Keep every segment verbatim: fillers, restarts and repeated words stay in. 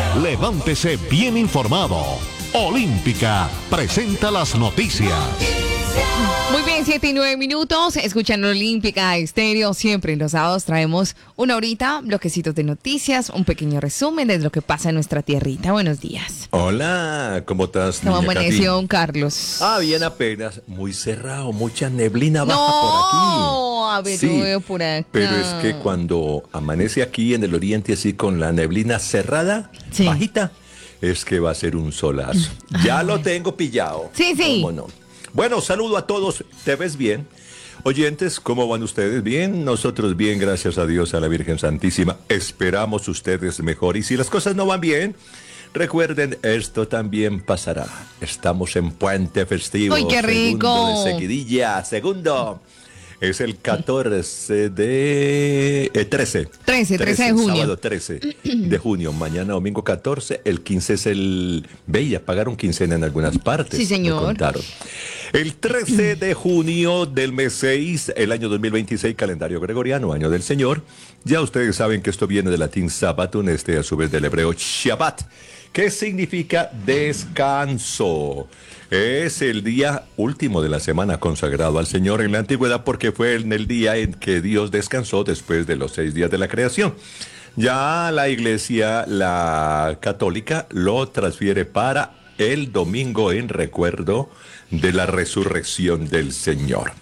Levántese bien informado. Olímpica presenta las noticias. Muy bien, siete y nueve minutos, escuchando Olímpica Estéreo. Siempre los sábados traemos una horita, bloquecitos de noticias, un pequeño resumen de lo que pasa en nuestra tierrita. Buenos días. Hola, ¿cómo estás, ¿Cómo niña amaneció, Katy? Carlos? Ah, bien apenas, muy cerrado, mucha neblina baja No, por aquí. a ver, Sí, yo veo por acá. pero es que cuando amanece aquí en el oriente así con la neblina cerrada, Sí. bajita, es que va a ser un solazo. Ya lo tengo pillado. Sí, sí. ¿Cómo no? Bueno, saludo a todos. ¿Te ves bien? Oyentes, ¿cómo van ustedes? Bien, nosotros bien, gracias a Dios, a la Virgen Santísima. Esperamos ustedes mejor. Y si las cosas no van bien, recuerden, esto también pasará. Estamos en puente festivo. ¡Uy, qué rico! Segundo de seguidilla. Segundo. Es el catorce de... Eh, trece. trece, trece de junio. Sábado trece de junio. Mañana domingo catorce. El quince es el... Ve, ya pagaron quincena en algunas partes. Sí, señor. Me contaron. El trece de junio del mes seis, el año dos mil veintiséis, calendario gregoriano, año del Señor. Ya ustedes saben que esto viene del latín sabbatum, este a su vez del hebreo Shabbat, que significa descanso. Es el día último de la semana consagrado al Señor en la antigüedad porque fue en el día en que Dios descansó después de los seis días de la creación. Ya la iglesia, la católica, lo transfiere para el domingo en recuerdo de la resurrección del Señor.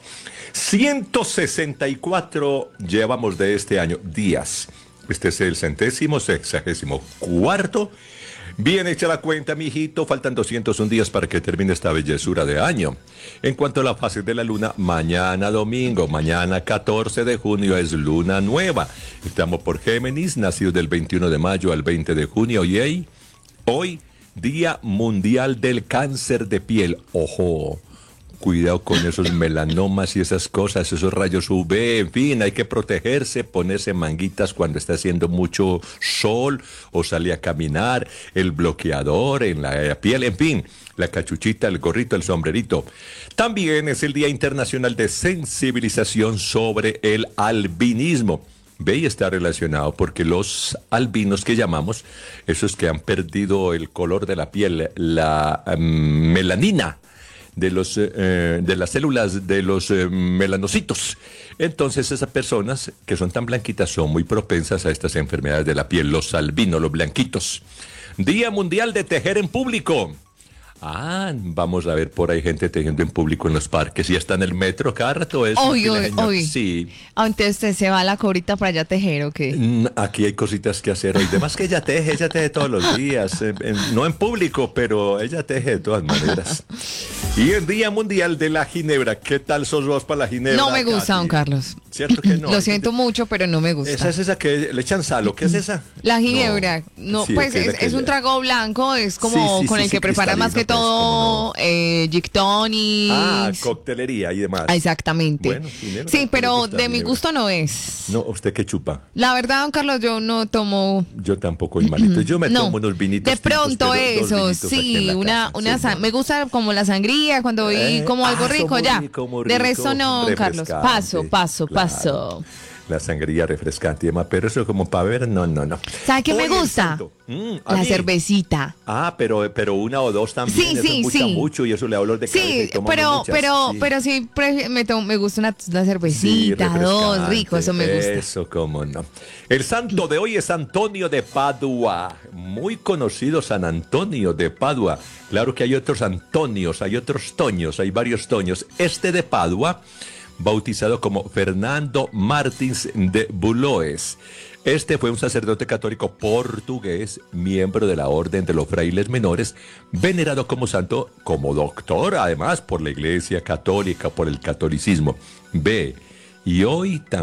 ciento sesenta y cuatro llevamos de este año, días. Este es el centésimo, sexagésimo cuarto. Bien hecha la cuenta, mijito, faltan doscientos un días para que termine esta bellezura de año. En cuanto a la fase de la luna, mañana domingo, mañana catorce de junio es luna nueva. Estamos por Géminis, nacido del veintiuno de mayo al veinte de junio, y hoy, hoy, Día Mundial del Cáncer de Piel. Ojo, cuidado con esos melanomas y esas cosas, esos rayos U V, en fin, hay que protegerse, ponerse manguitas cuando está haciendo mucho sol o sale a caminar, el bloqueador en la piel, en fin, la cachuchita, el gorrito, el sombrerito. También es el Día Internacional de Sensibilización sobre el Albinismo. Ve, y está relacionado porque los albinos que llamamos, esos que han perdido el color de la piel, la um, melanina, de los eh, de las células de los eh, melanocitos. Entonces esas personas que son tan blanquitas son muy propensas a estas enfermedades de la piel, los albinos, los blanquitos. Día Mundial de Tejer en Público. Ah, vamos a ver por ahí gente tejiendo en público en los parques. Y está en el metro, cada rato es. Hoy, hoy, hoy. Sí. Entonces usted se va a la cobrita para allá a tejer, ¿o qué? Mm, Aquí hay cositas que hacer hoy. Además que ella teje, ella teje todos los días. En- en- no en público, pero ella teje de todas maneras. Y el Día Mundial de la Ginebra. ¿Qué tal sos vos para la ginebra? No me gusta, Katy? don Carlos. ¿Cierto que no? Lo siento mucho, pero no me gusta. Esa es esa que le echan sal, ¿o qué es esa? La ginebra, no, Sí, pues ok, la es, que es un le- trago blanco, es como Sí, sí, con sí, el sí, que prepara más que cristalino, pues, todo eh, gin tonics. Ah, coctelería y demás. Ah, exactamente. Bueno, ginebra, sí, pero está de mi ginebra. gusto no es. No, ¿usted qué chupa? La verdad, don Carlos, yo no tomo. Yo tampoco, malito. Yo me No, tomo unos vinitos. de tintos, pronto pero dos eso, vinitos aquí en sí, la una, casa, una sí, san- no. me gusta como la sangría cuando voy Eh, como algo ah, rico muy ya. rico, muy De rico, resto no, don Carlos. refrescante, Paso, paso, claro. paso. La sangría refrescante y demás, pero eso como para ver, no, no, no. ¿Sabe qué Hoy me el gusta? santo. Mm, ¿a La mí? cervecita. Ah, pero, pero una o dos también. Sí, eso sí, escucha sí. mucho y eso le da olor de cabeza Sí, y tomamos pero, muchas, pero, sí. pero sí, pre- me, tomo- me gusta una, una Sí, cervecita, dos, refrescante, rico, eso me gusta. Eso, cómo no. El santo de hoy es Antonio de Padua. Muy conocido San Antonio de Padua. Claro que hay otros Antonios, hay otros Toños, hay varios Toños. Este de Padua, bautizado como Fernando Martins de Buloes. Este fue un sacerdote católico portugués, miembro de la Orden de los Frailes Menores, venerado como santo, como doctor, además, por la Iglesia Católica, por el catolicismo. Ve, y hoy también